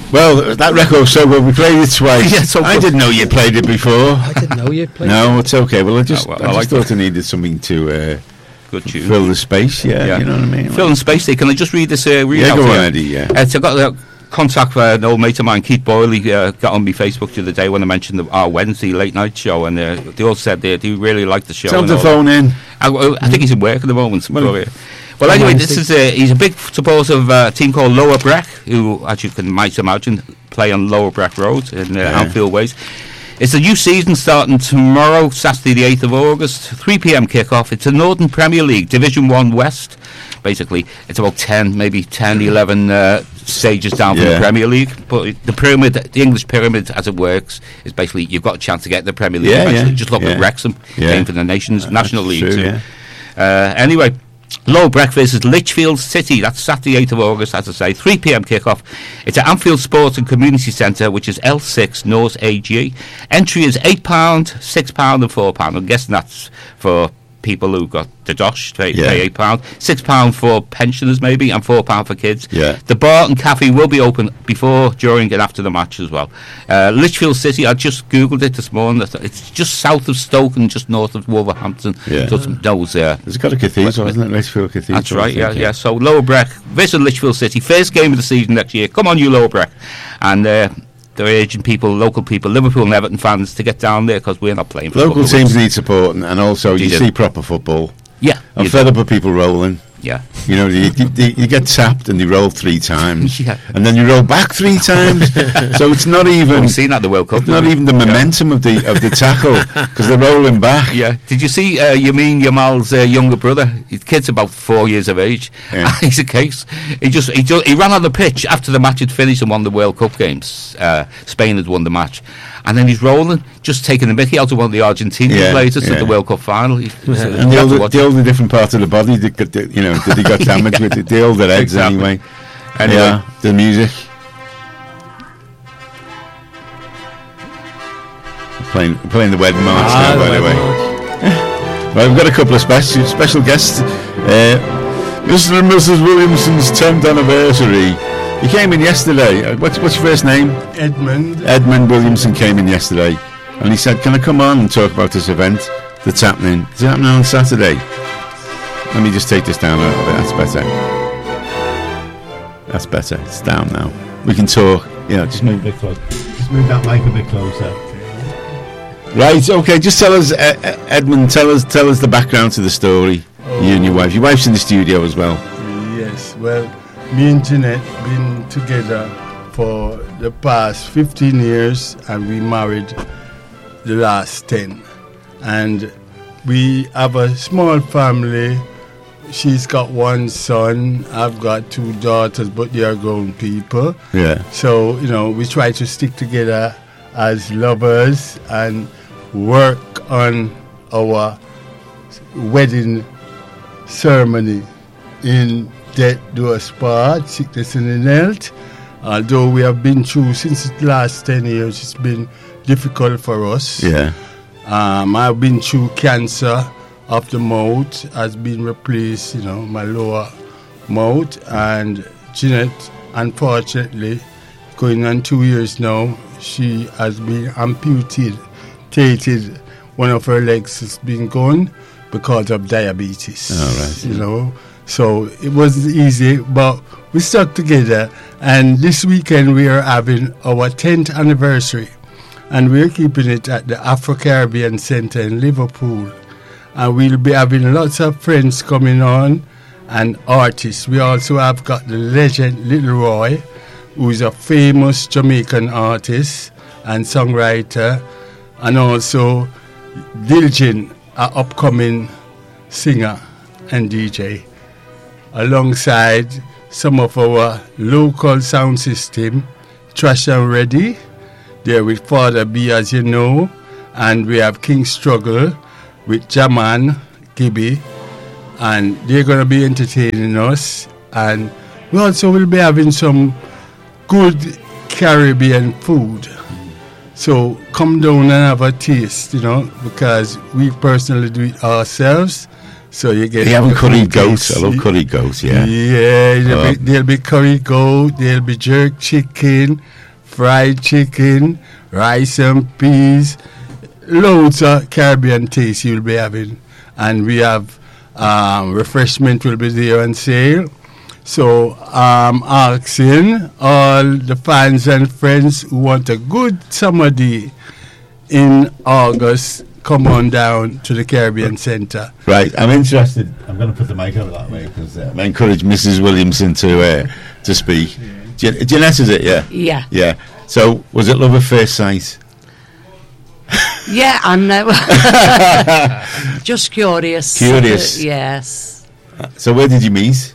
Well, that record's so good, we played it twice. Yeah, so I didn't know you played it before. I didn't know you played. No, it's okay. Well, I just like thought I needed something to Good tune. fill the space. Yeah, you know what I mean. Fill in space. Can I just read this? Read Yeah, out go here? on, Eddie. Yeah. So I got contact for an old mate of mine, Keith Boyle. He got on my Facebook the other day when I mentioned our Wednesday late night show, and they all said they do really like the show. Tell him and to all phone that. in. I think he's in work at the moment. Well, Anyway, this is he's a big supporter of a team called Lower Breck, who, as you might imagine, play on Lower Breck Road in Anfield Ways. It's a new season starting tomorrow, Saturday the 8th of August, 3 p.m. kick-off. It's a Northern Premier League, Division 1 West. Basically, it's about 11 stages down from the Premier League. But the pyramid, the English pyramid, as it works, is basically you've got a chance to get in the Premier League. Just look at Wrexham, playing for the National League true, too. Anyway, Lower Breck versus Lichfield City. That's Saturday 8th of August, as I say, 3 p.m. kick-off. It's at Anfield Sports and Community Centre, which is L6 North AG. Entry is £8, £6 and £4. I'm guessing that's for people who got the dosh, pay £8, £6 for pensioners maybe, and £4 for kids. The bar and cafe will be open before, during and after the match as well. Lichfield City, I just googled it this morning. It's just south of Stoke and just north of Wolverhampton. It's got a cathedral, hasn't it? Lichfield Cathedral. That's right, yeah. So Lower Breck versus Lichfield City, first game of the season next year. Come on, you Lower Breck. And they're urging local people, Liverpool and Everton fans, to get down there because we're not playing for local teams need support, and also you see proper football. Yeah. I'm fed up with people rolling. Yeah. You know, you get tapped and you roll 3 times. Yeah. And then you roll back 3 times. So it's not even... We've seen that at the World Cup. It's not even the momentum of the tackle, because they're rolling back. Yeah. Did you see Yamin Yamal's younger brother? His kid's about 4 years of age. Yeah. He's a case. He ran on the pitch after the match had finished and won the World Cup games. Spain had won the match. And then he's rolling, just taking the mickey out of one of the Argentinian players at the World Cup final. And the older different part of the body, that he got damaged with the older eggs anyway. Anyway, the music. We're playing the wedding march now, by the way. Well, we've got a couple of special guests. Mr. and Mrs. Williamson's 10th anniversary. He came in yesterday. What's your first name? Edmund. Edmund Williamson came in yesterday, and he said, "Can I come on and talk about this event that's happening? Is it happening on Saturday?" Let me just take this down a little bit. That's better. That's better. It's down now. We can talk. Just move a bit closer. Just move that mic a bit closer. Right. Okay. Just tell us, Edmund. Tell us the background to the story. You and your wife. Your wife's in the studio as well. Yes. Well, me and Jeanette been together for the past 15 years, and we married the last 10. And we have a small family. She's got 1 son. I've got 2 daughters, but they are grown people. Yeah. So, we try to stick together as lovers and work on our wedding ceremony in death do us part, sickness and in health. Although we have been through, since the last 10 years, it's been difficult for us. Yeah. I've been through cancer of the mouth, has been replaced, my lower mouth. And Jeanette, unfortunately, going on 2 years now, she has been amputated. One of her legs has been gone because of diabetes. Oh, right. So it wasn't easy, but we stuck together. And this weekend we are having our 10th anniversary, and we're keeping it at the Afro-Caribbean Centre in Liverpool. And we'll be having lots of friends coming on and artists. We also have got the legend Little Roy, who is a famous Jamaican artist and songwriter, and also Diljin, an upcoming singer and DJ, alongside some of our local sound system, Trash and Ready. They're with Father B, as you know, and we have King Struggle with Jaman Gibby, and they're going to be entertaining us. And we also will be having some good Caribbean food. So come down and have a taste, because we personally do it ourselves. So you get They have curried cookies. goat. I love curried goat. Yeah. Yeah, there'll be curry goat, there'll be jerk chicken, fried chicken, rice and peas, loads of Caribbean taste you'll be having. And we have refreshment will be there on sale. So asking all the fans and friends who want a good summer day in August, come on down to the Caribbean Centre. Right, I'm interested. I'm going to put the mic over that way because I encourage Mrs. Williamson to speak. Jeanette, is it? Yeah. Yeah. Yeah. So, was it love at first sight? Yeah, I know. Just curious. Curious. Yes. So, where did you meet?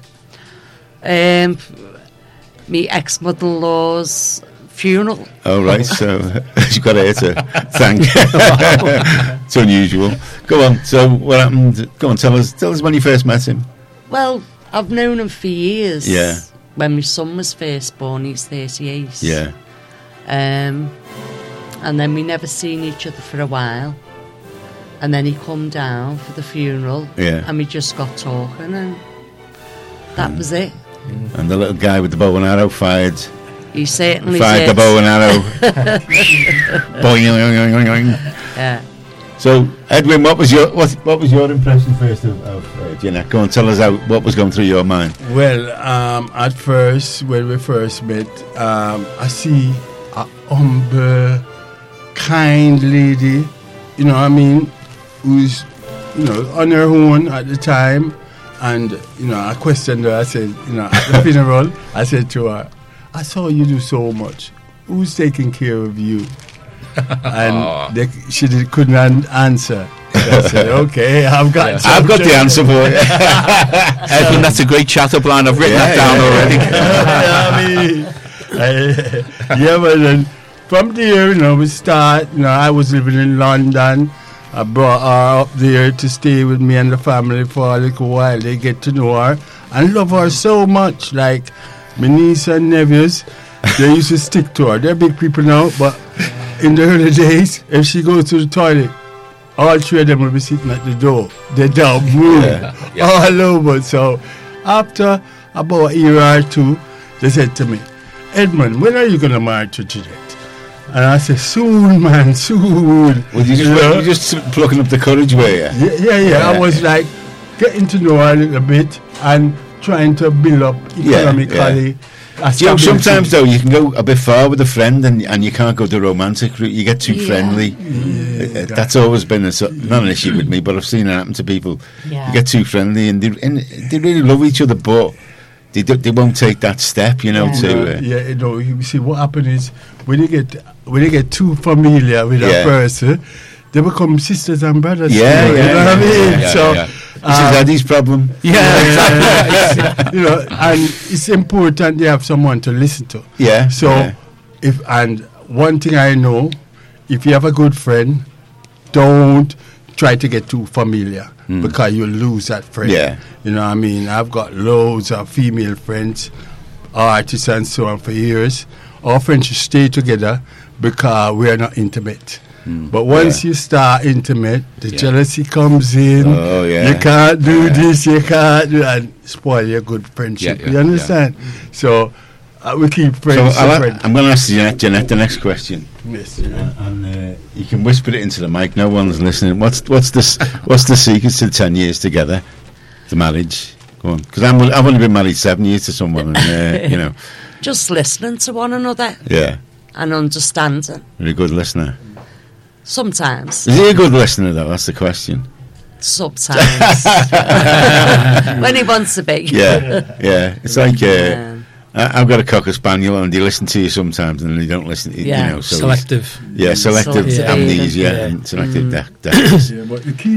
Me ex-mother-in-law's funeral. Oh, right. So, you've got her to thank. It's unusual. Go on. So, what happened? Go on, tell us when you first met him. Well, I've known him for years. Yeah. When my son was first born, he's 38. Yeah. And then we never seen each other for a while. And then he come down for the funeral. Yeah. And we just got talking, and that was it. And the little guy with the bow and arrow fired He certainly the did. bow and arrow. Boing. Yeah. So, Edwin, what was your impression first of Jeanette? Go and tell us what was going through your mind. Well, at first, when we first met, I see a humble, kind lady, you know what I mean, who's, you know, on her own at the time. And, you know, I questioned her. I said, you know, at the funeral, I said to her, I saw you do so much. Who's taking care of you? And she couldn't answer. So I said, okay, I've got the answer for it. Edwin, that's a great chat-up line. I've written that down already. But then from there, you know, we start. You know, I was living in London. I brought her up there to stay with me and the family for a little while. They get to know her and love her so much. Like my niece and nephews, they used to stick to her. They're big people now, but in the early days, if she goes to the toilet, all three of them will be sitting at the door. They don't move all over. So after about a year or two, they said to me, Edmund, when are you going to marry to Jeanette? And I said, soon, man, soon. Well, you just plucking up the courage, were you? Yeah. I was like getting to know her a little bit and trying to build up economically. You know, sometimes though you can go a bit far with a friend and you can't go the romantic route. You get too friendly. That's always been not an issue with me, but I've seen it happen to people. Yeah. You get too friendly and they really love each other, but they won't take that step, you know. You know, you see what happens is when you get too familiar with a person, they become sisters and brothers. You know what I mean? This is Eddie's problem. You know, and it's important you have someone to listen to. And one thing I know, if you have a good friend, don't try to get too familiar because you'll lose that friend. You know what I mean? I've got loads of female friends, artists and so on for years. Our friendships stay together because we are not intimate. But once you start intimate, the jealousy comes in. You can't do this, you can't do that, and spoil your good friendship. You understand? So we keep friends. So I'm going to ask Jeanette the next question. Yes. And you can whisper it into the mic. No one's listening. What's the secret to 10 years together, the marriage? Go on, because I've only been married 7 years to someone, and you know, just listening to one another. And understanding. You're a good listener. Sometimes. Is he a good listener, though? That's the question. Sometimes. When he wants to be. It's like I've got a Cocker Spaniel, and they listen to you sometimes, and they don't listen. You know, so selective. Selective amnesia and selective deafness. But the key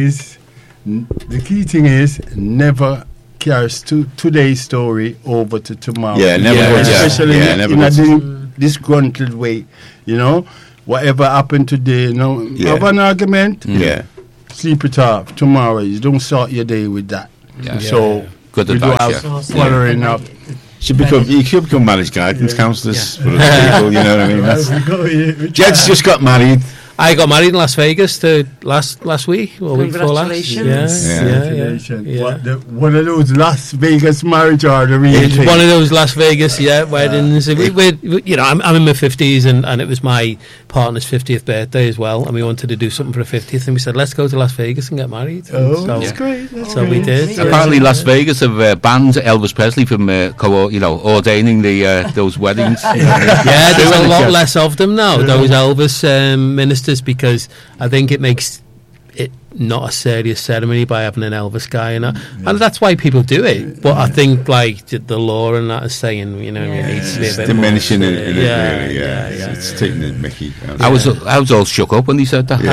thing is never carries today's story over to tomorrow. Especially in a disgruntled way. You know. Whatever happened today, you know, have an argument, sleep it off. Tomorrow, you don't start your day with that. So, good advice, following up. You should become marriage guidance counsellors for other people, you know what I mean? Jed's just got married. I got married in Las Vegas last week or week before last. Congratulations. Congratulations. Yeah. One of those Las Vegas marriage or the real It's thing. one of those Las Vegas, weddings. I'm in my 50s, and it was my partner's 50th birthday as well, and we wanted to do something for the 50th, and we said, let's go to Las Vegas and get married. Oh, so, that's great. That's so we great. did. Apparently, Las Vegas have banned Elvis Presley from ordaining those weddings. Yeah, there's a lot Yeah. less of them now, those Elvis ministers, because I think it makes it not a serious ceremony by having an Elvis guy in it. And that's why people do it. But I think, like, the law and that is saying, it needs to be a It's bit diminishing more. it, really. Yeah. It's taking it, Mickey. I was all shook up when he said that.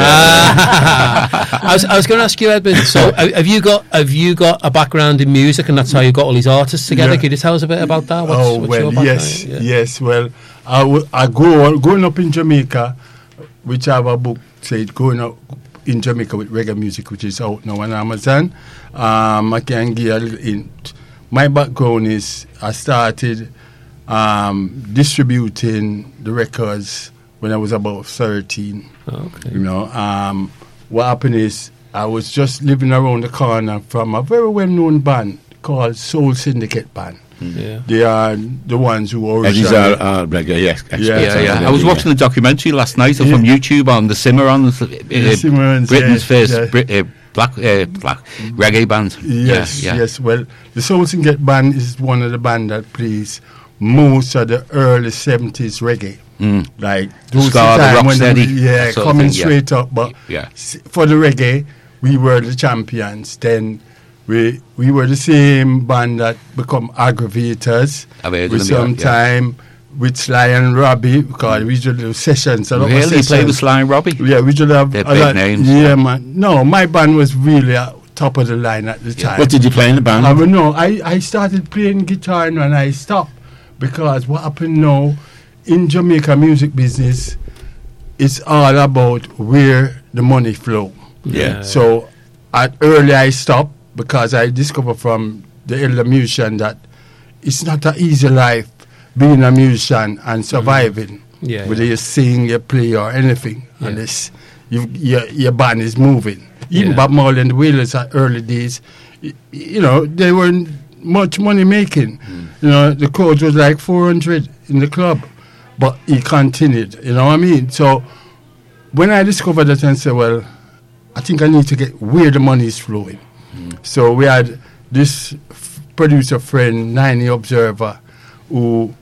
I was going to ask you, Edmund. So, have you got a background in music, and that's how you got all these artists together? Yeah. Could you tell us a bit about that? What's your background? Yes. Well, I growing up in Jamaica, which I have a book said growing up in Jamaica with reggae music, which is out now on Amazon. I can give a little hint. My background is I started distributing the records when I was about 13. Okay. What happened is I was just living around the corner from a very well-known band called Soul Syndicate Band. Yeah. They are the ones who Eddie's originally... our reggae, yes. I was watching the documentary last night from YouTube on the Cimarrons, Cimarrons, Britain's yes, first yes. black reggae band. Yes. Well, the Soul Syndicate Band is one of the bands that plays most of the early 70s reggae. Like those Scar, the time when Rocksteady, sort of coming thing, straight up. But for the reggae, we were the champions. Then we were the same band that become Aggravators. I've heard with of them, some time with Sly and Robbie, because we usually do sessions. A lot of Really? You sessions. played with Sly and Robbie? Yeah, we usually have They're a big lot. names. Yeah, man. No, my band was really top of the line at the time. What did you play in the band? I started playing guitar and I stopped because what happened now in Jamaica music business, it's all about where the money flow. Yeah. So early I stopped because I discovered from the elder musician that it's not an easy life being a musician and surviving. Whether you sing, you play or anything, unless your band is moving. Even Bob Marley and the Wailers at early days, they weren't much money making. The crowd was like 400 in the club, but he continued. You know what I mean? So when I discovered that, I said, well, I think I need to get where the money is flowing. So we had this producer friend, Niney Observer, who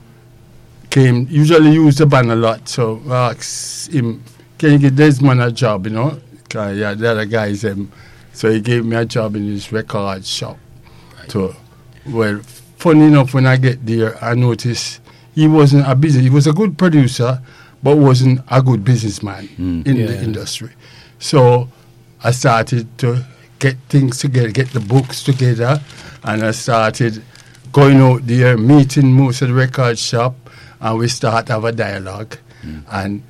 usually used the band a lot. So I asked him, can you get Desmond a job, the other guys. So he gave me a job in his record shop. Right. So, well, funny enough, when I get there, I noticed he wasn't he was a good producer, but wasn't a good businessman in the industry. So I started to get things together, get the books together, and I started going out there, meeting most of the record shop, and we start to have a dialogue, and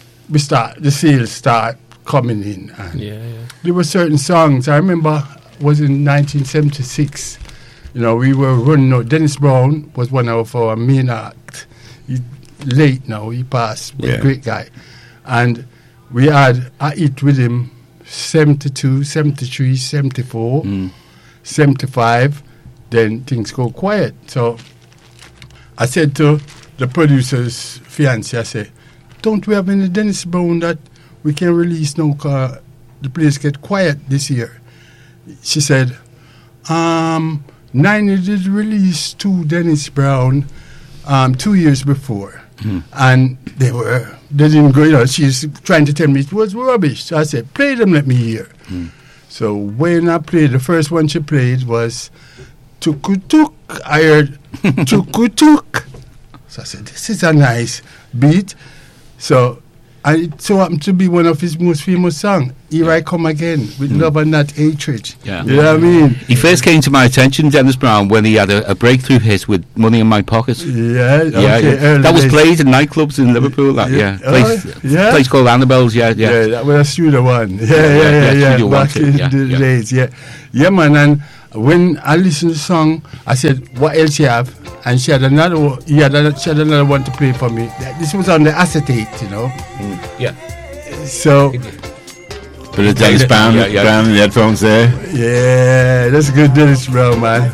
the sales start coming in. And there were certain songs. I remember was in 1976. We were running out. Dennis Brown was one of our main act. He's late now. He passed. A great guy. And we had a hit with him 72, 73, 74, 75. Then things go quiet. So I said to the producer's fiancé, I said, don't we have any Dennis Brown that we can release now because the place get quiet this year? She said, Niney did release 2 Dennis Brown 2 years before. And they didn't go, she's trying to tell me it was rubbish. So I said, play them, let me hear. So when I played, the first one she played was Tuk-tuk. I heard Tuk-tuk. So I said, this is a nice beat. So it so happened to be one of his most famous songs, Here I Come Again, with Love and Not Hatred. Yeah. You know what I mean? He first came to my attention, Dennis Brown, when he had a breakthrough hit with Money in My Pocket. That was played in nightclubs in Liverpool. Place called Annabelle's. That was a studio one. Back in the days. Yeah, man. And when I listened to the song, I said, what else you have? And she had another one. She had another one to play for me. This was on the acetate, Yeah. So, Bit of Dennis Brown, Brown in the headphones there. yeah, that's good Dennis Brown, man.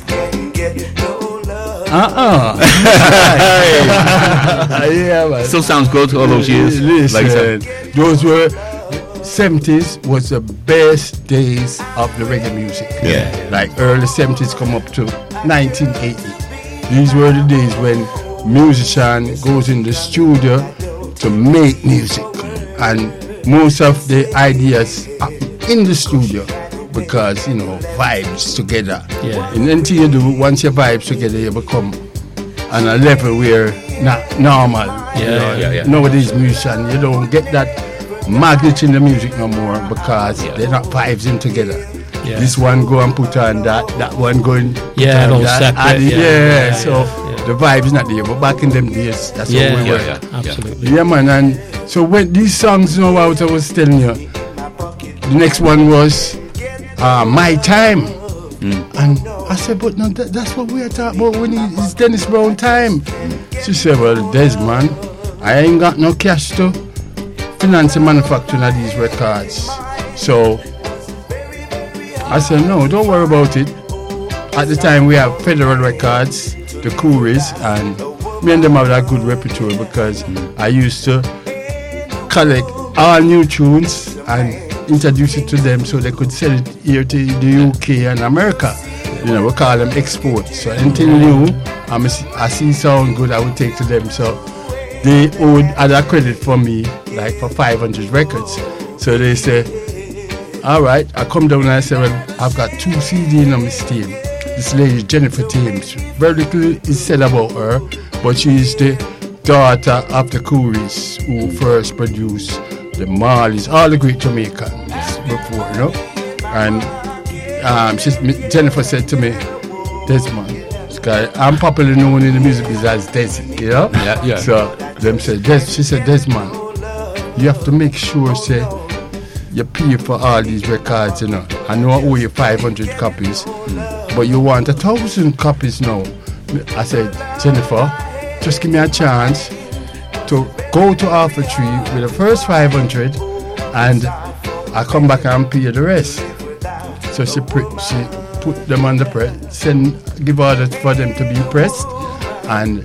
Yeah, man. Still sounds good all those years later. Listen, those were 70s was the best days of the reggae music. Yeah. Like early 70s come up to 1980. These were the days when musician goes in the studio to make music, and most of the ideas are in the studio because vibes together. Yeah. And until you do, once your vibes together, you become on a level where not normal. Yeah. Nowadays musician, you don't get that magnet in the music no more because they're not vibes in together. Yeah. This one go and put on that one going Yeah, all separate. So the vibe is not there. But back in them days, that's how we were. Absolutely. Yeah, man. And so when these songs, what I was telling you, the next one was My Time. And I said, but no, that's what we are talking about when it's Dennis Brown time. She said, well, Desmond, I ain't got no cash to finance the manufacturing of these records. So I said, no, don't worry about it. At the time, we have Federal Records, the Couriers, and me and them have that good repertoire because I used to collect all new tunes and introduce it to them so they could sell it here to the UK and America. We call them exports. So anything new, I see sound good, I would take to them. So they owed other credit for me, like for 500 records. So they say, all right, I come down and I say, well, I've got 2 CDs on my team. This lady, Jennifer Thames, very little is said about her, but she is the daughter of the Couriers who first produced the Marleys, all the great Jamaicans before, And Jennifer said to me, Desmond, I'm popularly known in the music business as Desi, Yeah. So them said, she said, Desmond, you have to make sure, say, you pay for all these records, I know I owe you 500 copies, but you want 1,000 copies now. I said, Jennifer, just give me a chance to go to Alpha Tree with the first 500 and I come back and pay the rest. So she put them on the press, give orders for them to be pressed, and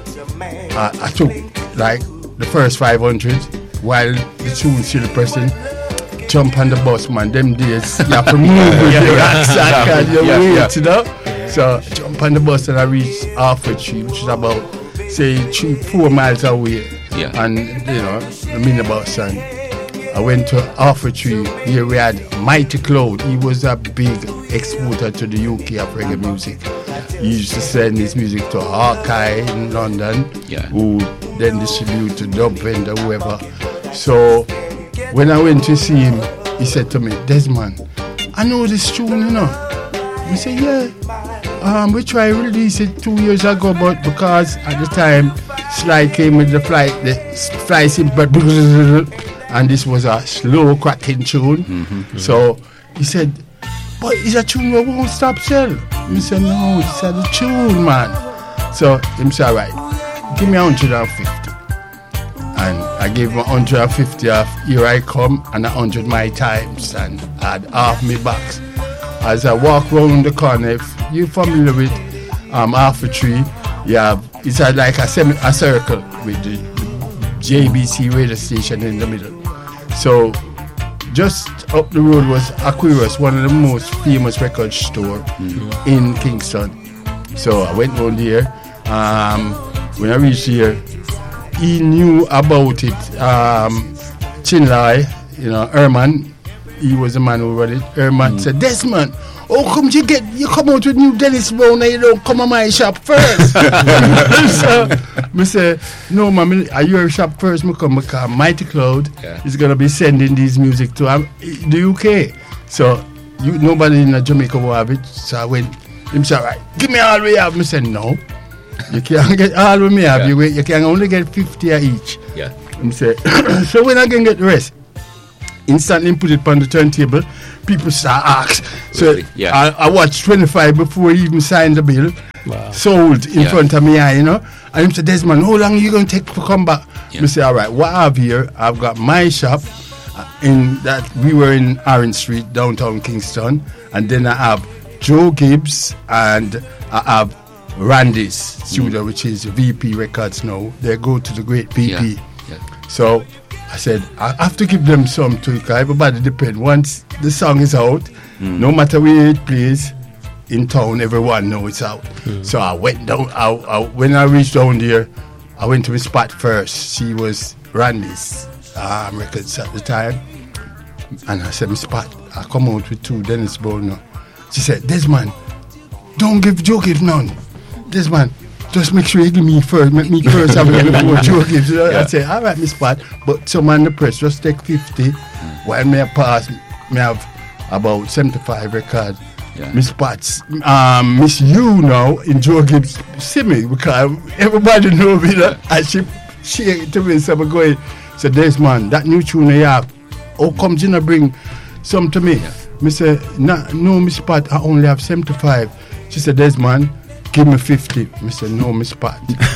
I took like the first 500 while the tune still pressing. Jump on the bus, man. Them days you have to move with your rucksack and your weight, So jump on the bus and I reached Alpha Tree, which is about say 3-4 miles away. Yeah. And the minibus, and I went to Alpha Tree. Here we had Mighty Cloud. He was a big exporter to the UK of reggae music. He used to send his music to Hawkeye in London, who then distributed to Dub Vendor, whoever. So when I went to see him, he said to me, Desmond, I know this tune, He said, yeah. We tried to release it 2 years ago, but because at the time Sly came with the fly symbol, and this was a slow cracking tune. So he said, but it's a tune we won't stop selling. He said, no, it's a tune, man. So he said, all right, give me 150. And I gave him 150 of Here I Come and 100 My Times, and I had half my box. As I walk round the corner, if you're familiar with Alpha Tree, it's like a circle with the JBC radio station in the middle. So just up the road was Aquarius, one of the most famous record stores in Kingston. So I went down there. When I reached here, he knew about it. Chinlai, Herman, he was the man who run it. Herman said, Desmond, how come you come out with new Dennis Brown and you don't come to my shop first? So I said, no, man, at your shop first, I come because Mighty Cloud is going to be sending these music to the UK. So nobody in Jamaica will have it. So I went, he said, all right, give me all we have. I said, no. You can't get all we may have. You can only get 50 each. Yeah. He said, so when I can get the rest? Instantly put it on the turntable. People start ask. So really? I watched 25 before he even signed the bill. sold in Yeah. front of me, you know. And him said, Desmond, how long are you going to take to come back? Yeah. I say, all right, what I have here, I've got my shop in that we were in Orange Street, downtown Kingston. And then I have Joe Gibbs and I have Randy's studio, which is VP Records now. They go to the great VP. Yeah. So I said, I have to give them some too, because everybody depends. Once the song is out, no matter where it plays, in town, everyone knows it's out. So I went down, when I reached down there, I went to my spot first. She was Randy's records at the time. And I said, my spot, I come out with 2 Dennis Brown. She said, Desmond, don't give Joe Gibbs none. Desmond, just make sure you give me first. Make me first have a before Joe Gibbs. I said, all right, my spot. But some on the press, just take 50. While me pass, me have about 75 records. Yeah. Miss Spots, Miss You now in Joe Gibbs see me because everybody know me, and she to me, so I'm going, so Desmond, that new tune you have, how comes you not bring some to me? Me say, no, Miss Spot, I only have 75. She said, Desmond, give me 50. Me say, no, Miss Spot,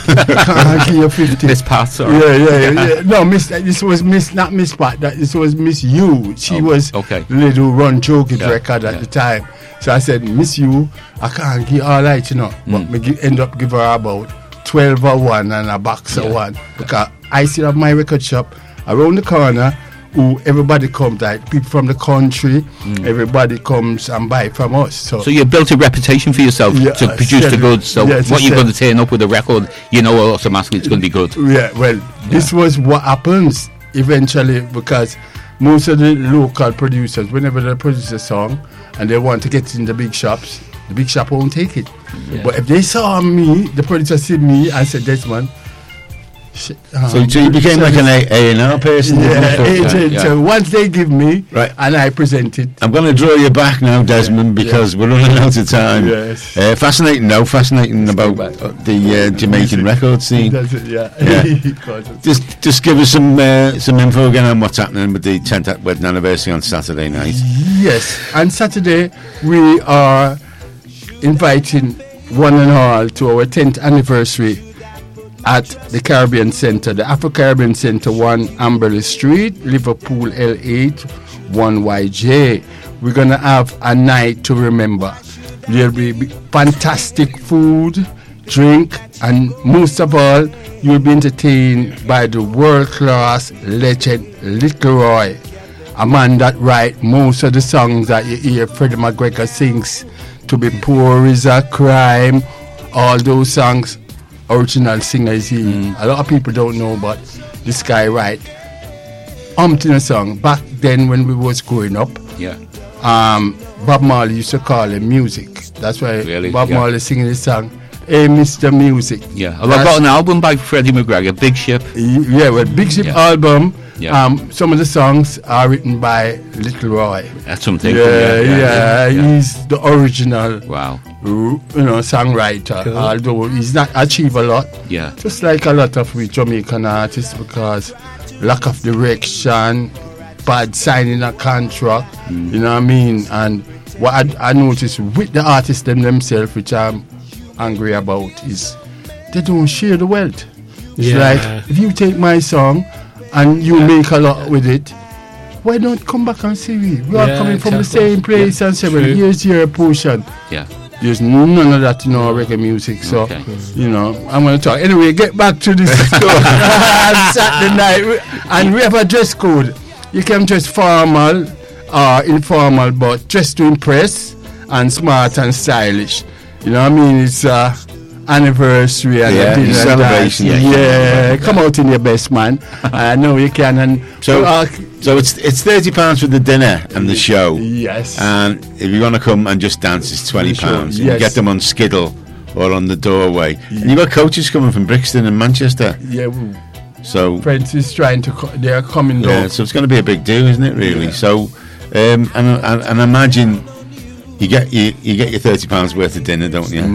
I can't give you 50. Miss Pat, sorry. Yeah. No, Miss, this was Miss, not Miss Spot, this was Miss You. She was okay. the lady who run Joe Gibbs record at yeah. the time. So I said, Miss You, I can't give all right, you know. But me end up give her about 12 or 1 and a box of 1. Because I still have my record shop around the corner who everybody comes, like people from the country, everybody comes and buy from us. So you built a reputation for yourself to produce the goods. So what you're going to turn up with a record, you know automatically it's going to be good. Yeah, well, this was what happens eventually, because most of the local producers, whenever they produce a song and they want to get it in the big shops, the big shop won't take it. Yeah. But if they saw me, the producer see me and said, Desmond, so you became like an A&R person. yeah, agent. Yeah. So once they give me, Right. and I present it. I'm going to draw you back now, Desmond, because we're running out of time. Yes. Fascinating about the Jamaican record scene. That's it, yeah. Just give us some info again on what's happening with the 10th wedding anniversary on Saturday night. Yes, on Saturday we are inviting one and all to our 10th anniversary at the Caribbean Centre, the Afro-Caribbean Centre, 1 Amberley Street, Liverpool, L8, 1YJ. We're going to have a night to remember. There'll be fantastic food, drink, and most of all, you'll be entertained by the world-class legend Little Roy, a man that writes most of the songs that you hear Freddie McGregor sings. To be poor is a crime. All those songs, original singer is he. A lot of people don't know, but this guy write umpteen song. Back then when we was growing up, Yeah. Bob Marley used to call him music. That's why Really? Bob Yeah. Marley singing this song, Hey Mr. Music. Yeah. Well, I've got an album by Freddie McGregor, Big Ship. Yeah, well, Big Ship Yeah. album. Yeah. Some of the songs are written by Little Roy. That's something. Yeah, he's the original, Wow. songwriter. Although he's not achieved a lot, Yeah. just like a lot of we Jamaican artists, because lack of direction, bad signing a contract, you know what I mean? And what I noticed with the artists themselves, which I'm angry about, is they don't share the wealth. It's Yeah. like, if you take my song and you make a lot with it, why don't come back and see me? We are Yeah, coming from the exactly. same place and say, well, True. here's your portion. Yeah. There's none of that in our reggae music, so Okay. I'm going to talk. Anyway, get back to this store Saturday night, and we have a dress code. You can dress formal or informal, but dress to impress and smart and stylish. You know what I mean? It's anniversary and Yeah, a dinner celebration. dance. Yeah, come out in your best, man. I know you can. And So it's £30 for the dinner and the show. yes. And if you want to come and just dance, it's £20. You Yes. can get them on Skiddle or on the doorway. And you've got coaches coming from Brixton and Manchester. Yeah, So friends is trying to. They are coming yeah, down. so it's going to be a big do, isn't it? Really. Yeah. So, and imagine you get your £30 worth of dinner, don't you?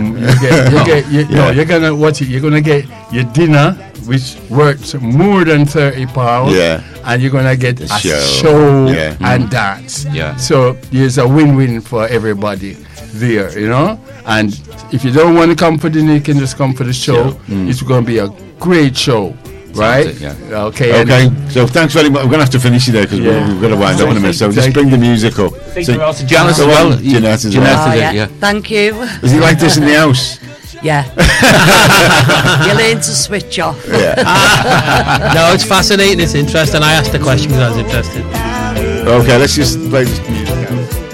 You're gonna watch it. You're gonna get your dinner, which worth more than £30. Yeah. And you're gonna get a show. show Yeah. and dance. Yeah. So there's a win-win for everybody. there, you know. And if you don't want to come for dinner, you can just come for the show. It's going to be a great show, right? Okay. Okay. So thanks very much. We're going to have to finish it there because we've got to wind up in a minute. So just bring the music up. So Janice as well. Jeanette as Jeanette well. is it, yeah. Thank you. Is he like this in the house? Yeah. You learn to switch off. No, it's fascinating. It's interesting. I asked the question because I was interested. Okay, let's just play this music out.